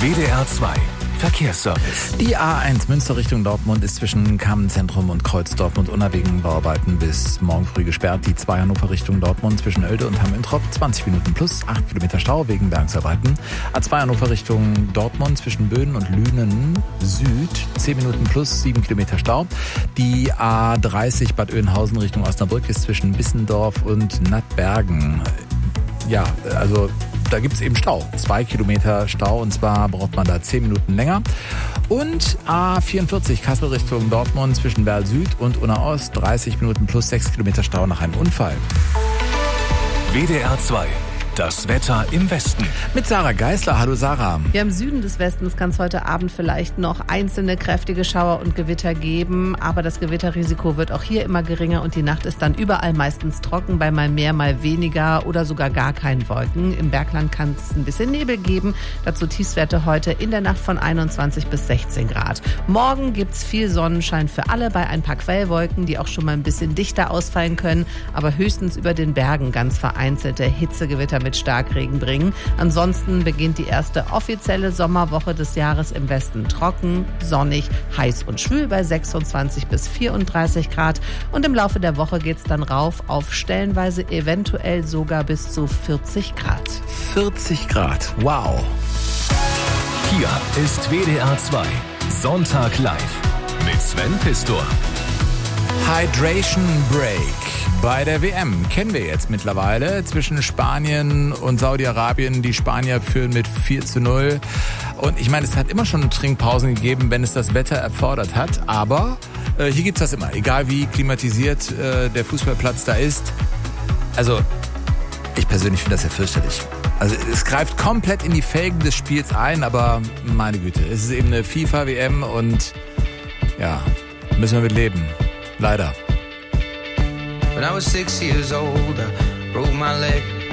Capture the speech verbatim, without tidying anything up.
W D R zwei Verkehrsservice. Die A eins Münster Richtung Dortmund ist zwischen Kammenzentrum und Kreuz Dortmund unter wegen Bauarbeiten bis morgen früh gesperrt. Die zwei Hannover Richtung Dortmund zwischen Oelde und Hamm-Introp zwanzig Minuten plus acht Kilometer Stau wegen Bergsarbeiten. A zwei Hannover Richtung Dortmund zwischen Böden und Lünen Süd zehn Minuten plus sieben Kilometer Stau. Die A dreißig Bad Oeynhausen Richtung Osnabrück ist zwischen Bissendorf und Nattbergen. Ja, also da gibt es eben Stau. Zwei Kilometer Stau und zwar braucht man da zehn Minuten länger. Und A vierundvierzig Kassel Richtung Dortmund zwischen Werl Süd und Unna Ost dreißig Minuten plus sechs Kilometer Stau nach einem Unfall. W D R zwei. Das Wetter im Westen. Mit Sarah Geisler. Hallo Sarah. Ja, im Süden des Westens kann es heute Abend vielleicht noch einzelne kräftige Schauer und Gewitter geben, aber das Gewitterrisiko wird auch hier immer geringer und die Nacht ist dann überall meistens trocken, bei mal mehr, mal weniger oder sogar gar keinen Wolken. Im Bergland kann es ein bisschen Nebel geben, dazu Tiefstwerte heute in der Nacht von einundzwanzig bis sechzehn Grad. Morgen gibt's viel Sonnenschein für alle bei ein paar Quellwolken, die auch schon mal ein bisschen dichter ausfallen können, aber höchstens über den Bergen ganz vereinzelte Hitzegewitter mit Starkregen bringen. Ansonsten beginnt die erste offizielle Sommerwoche des Jahres im Westen trocken, sonnig, heiß und schwül bei sechsundzwanzig bis vierunddreißig Grad. Und im Laufe der Woche geht's dann rauf auf stellenweise eventuell sogar bis zu vierzig Grad. vierzig Grad, wow. Hier ist W D R zwei Sonntag live mit Sven Pistor. Hydration Break bei der W M kennen wir jetzt mittlerweile. Zwischen Spanien und Saudi-Arabien. Die Spanier führen mit vier zu null. Und ich meine, es hat immer schon Trinkpausen gegeben, wenn es das Wetter erfordert hat. Aber äh, hier gibt's das immer. Egal wie klimatisiert äh, der Fußballplatz da ist. Also, ich persönlich finde das ja fürchterlich. Also es greift komplett in die Felgen des Spiels ein, aber meine Güte, es ist eben eine FIFA-W M und ja, müssen wir mit leben. Leider. When I was six years old, I broke my leg.